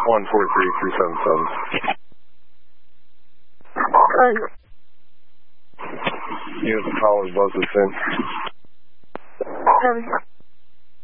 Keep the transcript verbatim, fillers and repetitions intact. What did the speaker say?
one four three three seven seven. Uh, You have the power buzzer thing. um,